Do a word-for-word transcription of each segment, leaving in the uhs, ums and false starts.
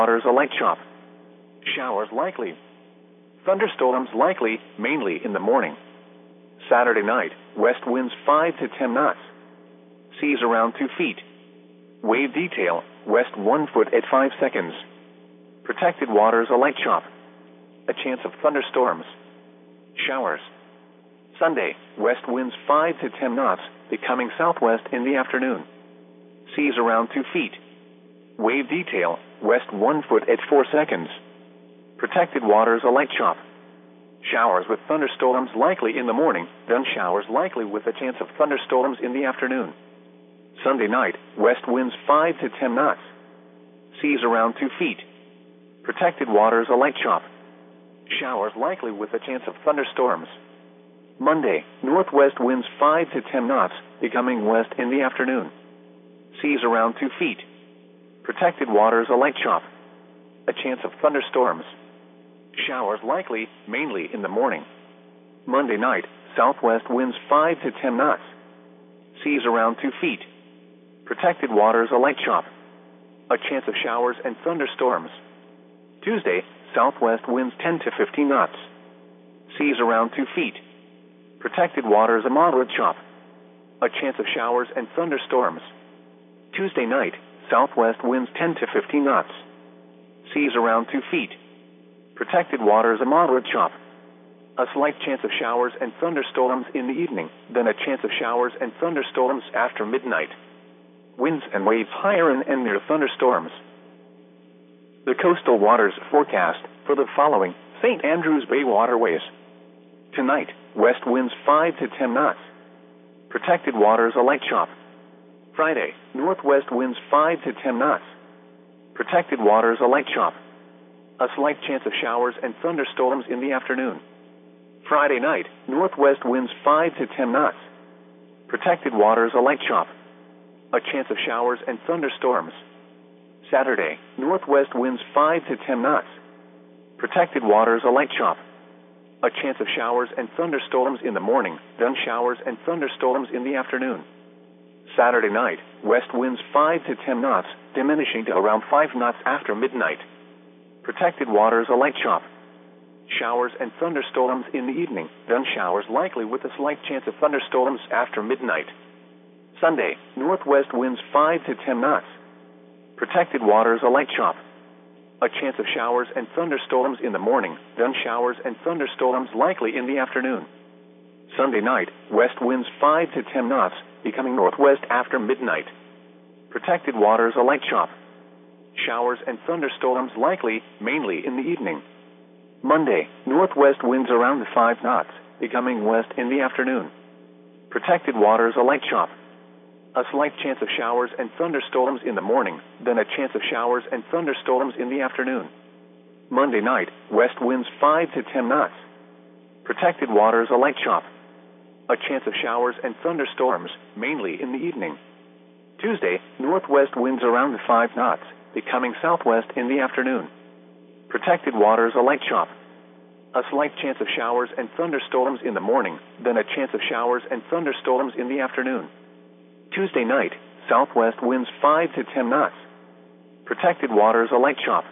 Waters a light chop. Showers likely. Thunderstorms likely, mainly in the morning. Saturday night, west winds five to ten knots. Seas around two feet. Wave detail, west one foot at five seconds. Protected waters a light chop. A chance of thunderstorms. Showers. Sunday, west winds five to ten knots, becoming southwest in the afternoon. Seas around two feet. Wave detail, west one foot at four seconds. Protected waters a light chop. Showers with thunderstorms likely in the morning, then showers likely with a chance of thunderstorms in the afternoon. Sunday night, west winds five to ten knots. Seas around two feet. Protected waters a light chop. Showers likely with a chance of thunderstorms. Monday, northwest winds five to ten knots, becoming west in the afternoon. Seas around two feet. Protected waters a light chop. A chance of thunderstorms. Showers likely, mainly in the morning. Monday night, southwest winds five to ten knots. Seas around two feet. Protected waters a light chop. A chance of showers and thunderstorms. Tuesday, southwest winds ten to fifteen knots. Seas around two feet. Protected waters a moderate chop. A chance of showers and thunderstorms. Tuesday night, southwest winds ten to fifteen knots. Seas around two feet. Protected waters a moderate chop. A slight chance of showers and thunderstorms in the evening, then a chance of showers and thunderstorms after midnight. Winds and waves higher and, and near thunderstorms. The coastal waters forecast for the following Saint Andrews Bay waterways. Tonight, west winds five to ten knots. Protected waters a light chop. Friday, northwest winds five to ten knots. Protected waters a light chop. A slight chance of showers and thunderstorms in the afternoon. Friday night, northwest winds five to ten knots. Protected waters a light chop. A chance of showers and thunderstorms. Saturday, northwest winds five to ten knots. Protected waters a light chop. A chance of showers and thunderstorms in the morning, then showers and thunderstorms in the afternoon. Saturday night, west winds five to ten knots, diminishing to around five knots after midnight. Protected waters a light chop. Showers and thunderstorms in the evening, then showers likely with a slight chance of thunderstorms after midnight. Sunday, northwest winds five to ten knots. Protected waters a light chop. A chance of showers and thunderstorms in the morning, then showers and thunderstorms likely in the afternoon. Sunday night, west winds five to ten knots, becoming northwest after midnight. Protected waters a light chop. Showers and thunderstorms likely, mainly in the evening. Monday, northwest winds around five knots, becoming west in the afternoon. Protected waters a light chop. A slight chance of showers and thunderstorms in the morning, then a chance of showers and thunderstorms in the afternoon. Monday night, west winds five to ten knots. Protected waters a light chop. A chance of showers and thunderstorms, mainly in the evening. Tuesday, northwest winds around five knots, becoming southwest in the afternoon. Protected waters a light chop. A slight chance of showers and thunderstorms in the morning, then a chance of showers and thunderstorms in the afternoon. Tuesday night, southwest winds five to ten knots. Protected waters a light chop.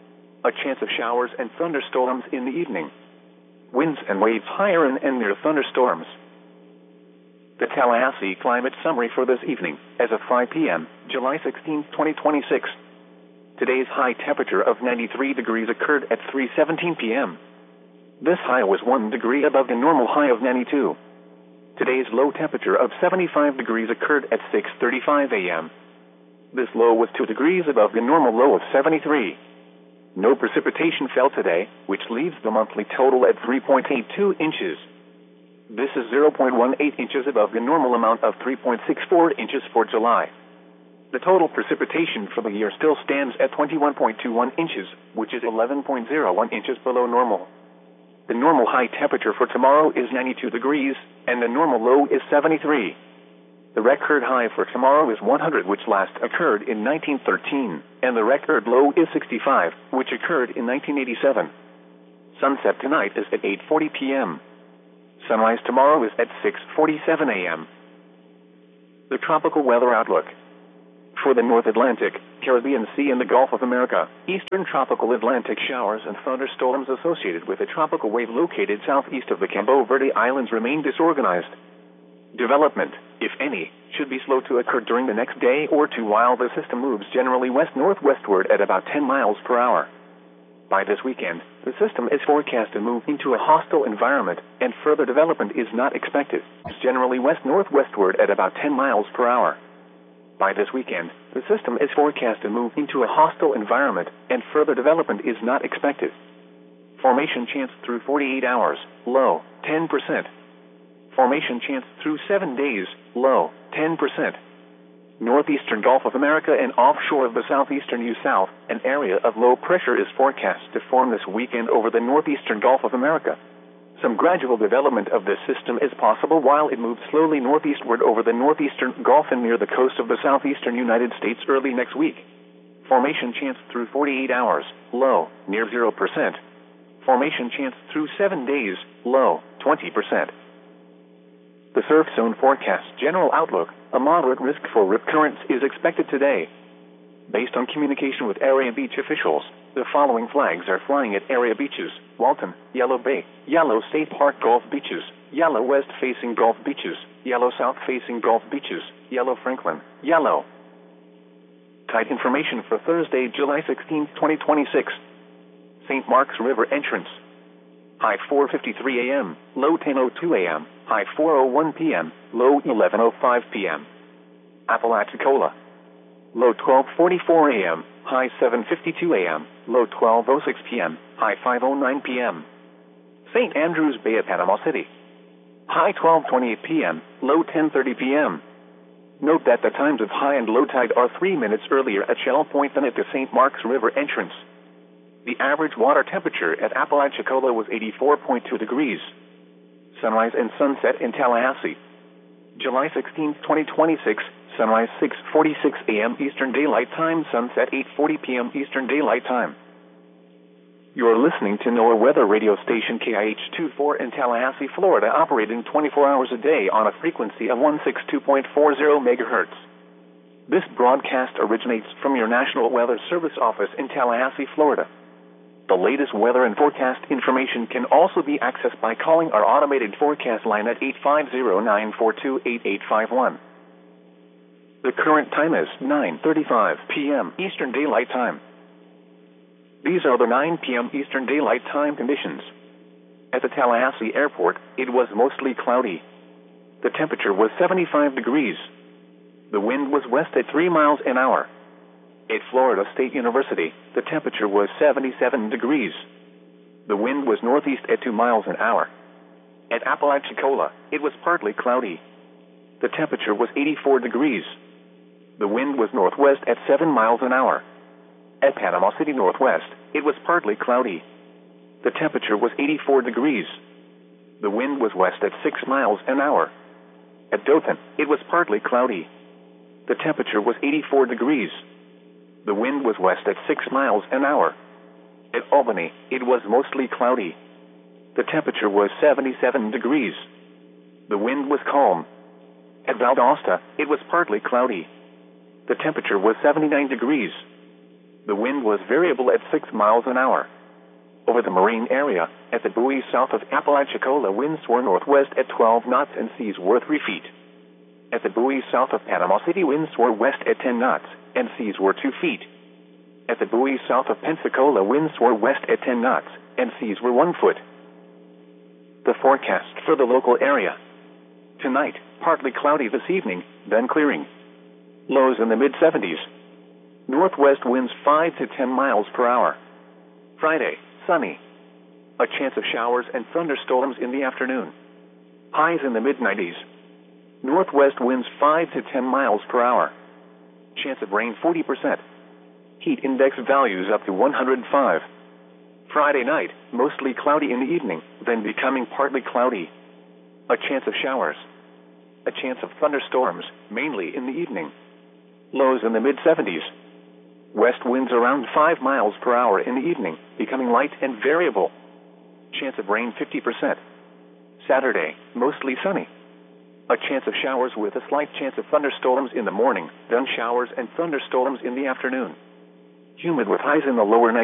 A chance of showers and thunderstorms in the evening. Winds and waves higher and, and near thunderstorms. The Tallahassee Climate Summary for this evening, as of five p.m., July sixteenth, twenty twenty-six. Today's high temperature of ninety-three degrees occurred at three seventeen p.m. This high was one degree above the normal high of ninety-two. Today's low temperature of seventy-five degrees occurred at six thirty-five a.m. This low was two degrees above the normal low of seventy-three. No precipitation fell today, which leaves the monthly total at three point eight two inches. This is zero point one eight inches above the normal amount of three point six four inches for July. The total precipitation for the year still stands at twenty-one point two one inches, which is eleven point zero one inches below normal. The normal high temperature for tomorrow is ninety-two degrees, and the normal low is seventy-three. The record high for tomorrow is one hundred, which last occurred in nineteen thirteen, and the record low is sixty-five, which occurred in nineteen eighty-seven. Sunset tonight is at eight forty p.m. Sunrise tomorrow is at six forty-seven a.m. The tropical weather outlook. for the North Atlantic, Caribbean Sea and the Gulf of America. Eastern tropical Atlantic showers and thunderstorms associated with a tropical wave located southeast of the Cabo Verde Islands remain disorganized. Development, if any, should be slow to occur during the next day or two while the system moves generally west-northwestward at about ten miles per hour. By this weekend, the system is forecast to move into a hostile environment, and further development is not expected. It's generally west-northwestward at about ten miles per hour. By this weekend, the system is forecast to move into a hostile environment, and further development is not expected. Formation chance through forty-eight hours, low, ten percent. Formation chance through seven days, low, ten percent. Northeastern Gulf of America and offshore of the southeastern U South, an area of low pressure is forecast to form this weekend over the northeastern Gulf of America. Some gradual development of this system is possible while it moves slowly northeastward over the northeastern Gulf and near the coast of the southeastern United States early next week. Formation chance through forty-eight hours, low, near zero percent. Formation chance through seven days, low, twenty percent. The surf zone forecast general outlook, a moderate risk for rip currents is expected today. Based on communication with area beach officials, the following flags are flying at area beaches: Walton, Yellow Bay, Yellow State Park Gulf Beaches, Yellow West-facing Gulf Beaches, Yellow South-facing Gulf Beaches, Yellow Franklin, Yellow. Tide information for Thursday, July sixteenth, twenty twenty-six. Saint Mark's River entrance. High four fifty-three a m, low ten oh two a m, high four oh one p m, low eleven oh five p m Apalachicola. Low twelve forty-four a m, high seven fifty-two a m, low twelve oh six p m, high five oh nine p m Saint Andrews Bay at Panama City. High twelve twenty-eight p m, low ten thirty p m Note that the times of high and low tide are three minutes earlier at Shell Point than at the Saint Mark's River entrance. The average water temperature at Apalachicola was eighty-four point two degrees. Sunrise and sunset in Tallahassee. July sixteenth, twenty twenty-six, sunrise six forty-six a m Eastern Daylight Time, sunset eight forty p m Eastern Daylight Time. You're listening to NOAA weather radio station K I H twenty-four in Tallahassee, Florida, operating twenty-four hours a day on a frequency of one sixty-two point four zero megahertz. This broadcast originates from your National Weather Service office in Tallahassee, Florida. The latest weather and forecast information can also be accessed by calling our automated forecast line at eight five zero, nine four two, eight eight five one. The current time is nine thirty-five p m Eastern Daylight Time. These are the nine p m Eastern Daylight Time conditions. At the Tallahassee Airport, it was mostly cloudy. The temperature was seventy-five degrees. The wind was west at three miles an hour. At Florida State University, the temperature was seventy-seven degrees. The wind was northeast at two miles an hour. At Apalachicola, it was partly cloudy. The temperature was eighty-four degrees. The wind was northwest at seven miles an hour. At Panama City Northwest, it was partly cloudy. The temperature was eighty-four degrees. The wind was west at six miles an hour. At Dothan, it was partly cloudy. The temperature was eighty-four degrees. The wind was west at six miles an hour. At Albany, it was mostly cloudy. The temperature was seventy-seven degrees. The wind was calm. At Valdosta, it was partly cloudy. The temperature was seventy-nine degrees. The wind was variable at six miles an hour. Over the marine area, at the buoy south of Apalachicola, winds were northwest at twelve knots and seas were three feet. At the buoy south of Panama City, winds were west at ten knots and seas were two feet. At the buoy south of Pensacola, winds were west at ten knots and seas were one foot. The forecast for the local area. Tonight, partly cloudy this evening, then clearing. Lows in the mid seventies. Northwest winds five to ten miles per hour. Friday, sunny. A chance of showers and thunderstorms in the afternoon. Highs in the mid nineties. Northwest winds five to ten miles per hour. Chance of rain forty percent. Heat index values up to one hundred five. Friday night, mostly cloudy in the evening, then becoming partly cloudy. A chance of showers. A chance of thunderstorms, mainly in the evening. Lows in the mid seventies. West winds around five miles per hour in the evening, becoming light and variable. Chance of rain fifty percent. Saturday, mostly sunny. A chance of showers with a slight chance of thunderstorms in the morning, then showers and thunderstorms in the afternoon. Humid with highs in the lower